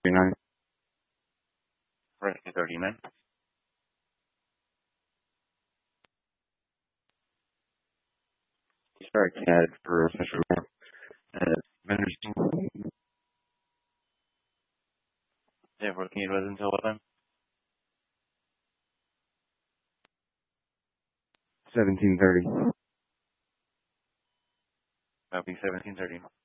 39. Right, 39. Sorry, CAD for Central vendors. Yeah, working it was until what time? 1730. That'll be 17:30.